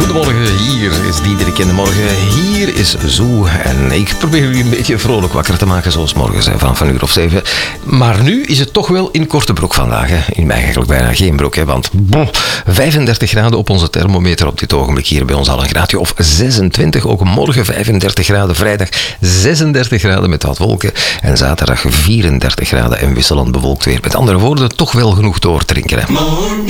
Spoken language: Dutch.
Goedemorgen, hier is Diederik in de morgen. Hier is Zoe en ik probeer jullie een beetje vrolijk wakker te maken zoals morgens vanaf een uur of 7. Maar nu is het toch wel in korte broek vandaag. Hè. Eigenlijk bijna geen broek, hè, want 35 graden op onze thermometer op dit ogenblik hier bij ons al een graadje of 26. Ook morgen 35 graden, vrijdag 36 graden met wat wolken en zaterdag 34 graden en wisselend bewolkt weer. Met andere woorden, toch wel genoeg doordrinken. Hè.